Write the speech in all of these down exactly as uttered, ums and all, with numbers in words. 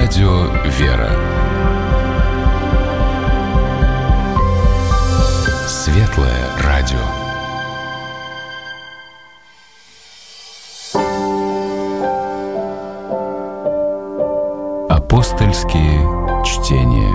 Радио «Вера». Светлое радио. Апостольские чтения.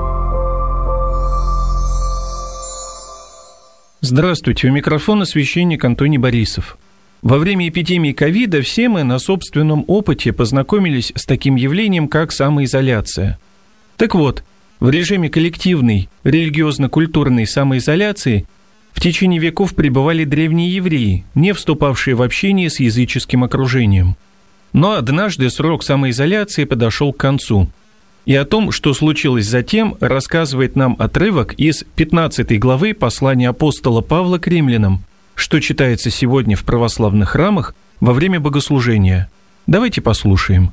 Здравствуйте, у микрофона священник Антоний Борисов. Во время эпидемии ковида все мы на собственном опыте познакомились с таким явлением, как самоизоляция. Так вот, в режиме коллективной религиозно-культурной самоизоляции в течение веков пребывали древние евреи, не вступавшие в общение с языческим окружением. Но однажды срок самоизоляции подошел к концу. И о том, что случилось затем, рассказывает нам отрывок из пятнадцатой главы послания апостола Павла к римлянам, что читается сегодня в православных храмах во время богослужения. Давайте послушаем.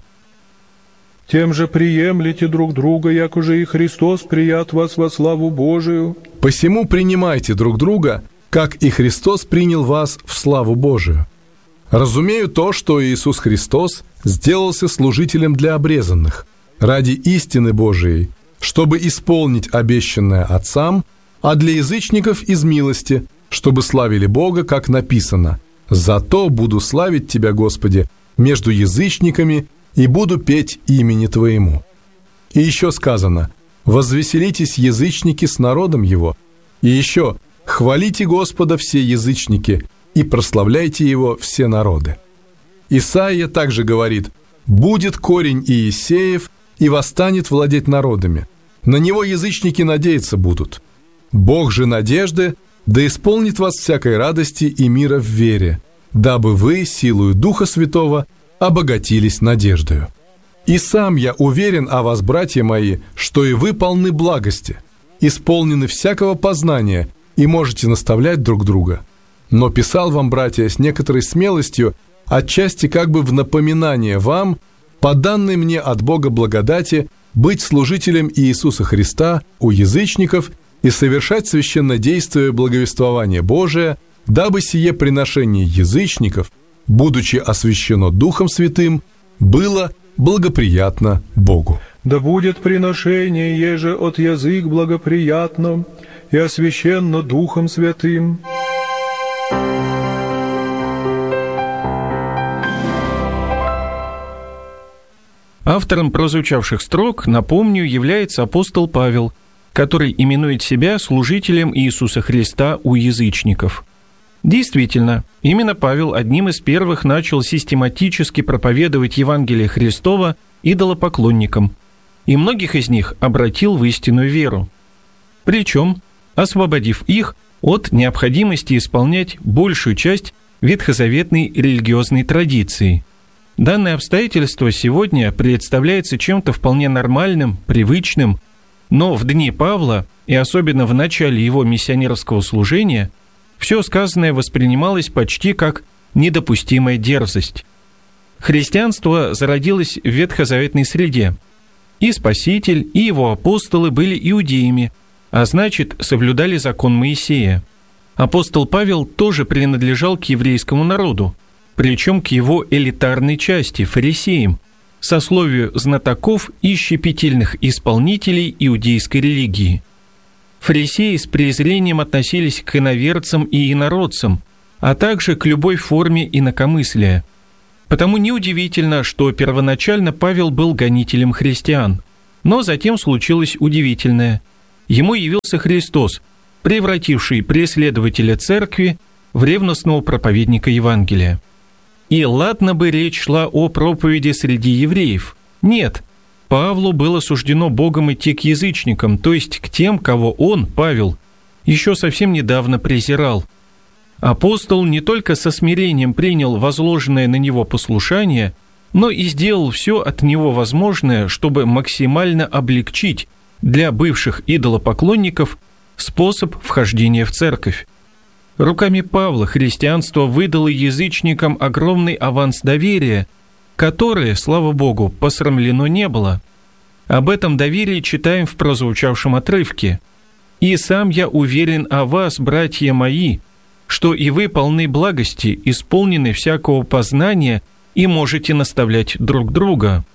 «Тем же приемлете друг друга, як уже и Христос прият вас во славу Божию. Посему принимайте друг друга, как и Христос принял вас в славу Божию. Разумею то, что Иисус Христос сделался служителем для обрезанных, ради истины Божией, чтобы исполнить обещанное отцам, а для язычников из милости, чтобы славили Бога, как написано: «Зато буду славить Тебя, Господи, между язычниками, и буду петь имени Твоему». И еще сказано: «Возвеселитесь, язычники, с народом Его». И еще: «Хвалите Господа все язычники, и прославляйте Его все народы». Исаия также говорит: «Будет корень Иисеев, и восстанет владеть народами. На него язычники надеяться будут. Бог же надежды да исполнит вас всякой радости и мира в вере, дабы вы, силою Духа Святого, обогатились надеждою. И сам я уверен о вас, братья мои, что и вы полны благости, исполнены всякого познания и можете наставлять друг друга. Но писал вам, братья, с некоторой смелостью, отчасти как бы в напоминание вам, по данной мне от Бога благодати, быть служителем Иисуса Христа у язычников и совершать священнодействие благовествования Божия, дабы сие приношение язычников, будучи освящено Духом Святым, было благоприятно Богу. Да будет приношение еже от язык благоприятно и освященно Духом Святым». Автором прозвучавших строк, напомню, является апостол Павел, который именует себя служителем Иисуса Христа у язычников. Действительно, именно Павел одним из первых начал систематически проповедовать Евангелие Христова идолопоклонникам, и многих из них обратил в истинную веру. Причем, освободив их от необходимости исполнять большую часть ветхозаветной религиозной традиции. Данное обстоятельство сегодня представляется чем-то вполне нормальным, привычным, но в дни Павла, и особенно в начале его миссионерского служения, все сказанное воспринималось почти как недопустимая дерзость. Христианство зародилось в ветхозаветной среде. И Спаситель, и его апостолы были иудеями, а значит, соблюдали закон Моисея. Апостол Павел тоже принадлежал к еврейскому народу, причем к его элитарной части, фарисеям, сословию знатоков и щепетильных исполнителей иудейской религии. Фарисеи с презрением относились к иноверцам и инородцам, а также к любой форме инакомыслия. Потому неудивительно, что первоначально Павел был гонителем христиан. Но затем случилось удивительное. Ему явился Христос, превративший преследователя церкви в ревностного проповедника Евангелия. И ладно бы речь шла о проповеди среди евреев. Нет, Павлу было суждено Богом идти к язычникам, то есть к тем, кого он, Павел, еще совсем недавно презирал. Апостол не только со смирением принял возложенное на него послушание, но и сделал все от него возможное, чтобы максимально облегчить для бывших идолопоклонников способ вхождения в церковь. Руками Павла христианство выдало язычникам огромный аванс доверия, которое, слава Богу, посрамлено не было. Об этом доверии читаем в прозвучавшем отрывке. «И сам я уверен о вас, братья мои, что и вы полны благости, исполнены всякого познания и можете наставлять друг друга».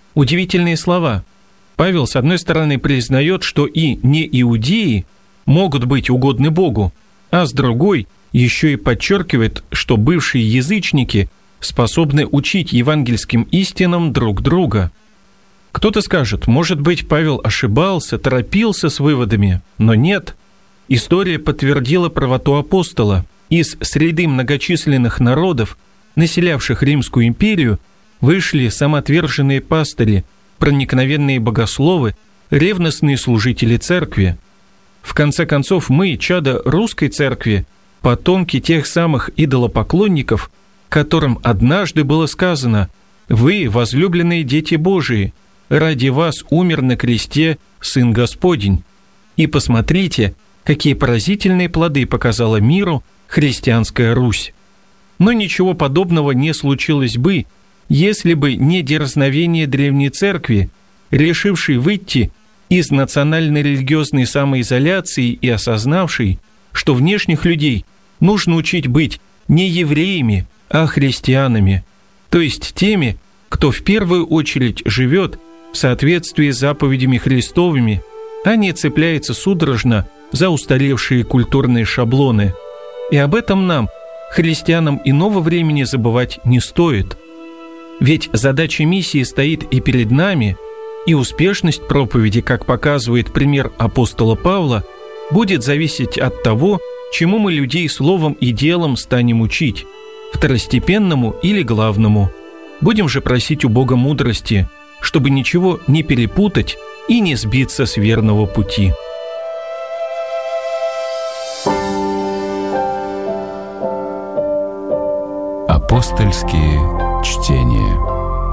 Удивительные слова. Павел, с одной стороны, признает, что и неиудеи могут быть угодны Богу, а с другой еще и подчеркивает, что бывшие язычники способны учить евангельским истинам друг друга. Кто-то скажет, может быть, Павел ошибался, торопился с выводами, но нет. История подтвердила правоту апостола. Из среды многочисленных народов, населявших Римскую империю, вышли самоотверженные пастыри, проникновенные богословы, ревностные служители церкви. В конце концов, мы, чада русской церкви, потомки тех самых идолопоклонников, которым однажды было сказано: «Вы, возлюбленные дети Божии, ради вас умер на кресте Сын Господень». И посмотрите, какие поразительные плоды показала миру христианская Русь. Но ничего подобного не случилось бы, если бы не дерзновение Древней Церкви, решившей выйти из национально-религиозной самоизоляции и осознавшей, что внешних людей нужно учить быть не евреями, а христианами, то есть теми, кто в первую очередь живет в соответствии с заповедями Христовыми, а не цепляется судорожно за устаревшие культурные шаблоны. И об этом нам, христианам иного времени, забывать не стоит. Ведь задача миссии стоит и перед нами, и успешность проповеди, как показывает пример апостола Павла, будет зависеть от того, чему мы людей словом и делом станем учить, второстепенному или главному. Будем же просить у Бога мудрости, чтобы ничего не перепутать и не сбиться с верного пути. Апостольские чтения.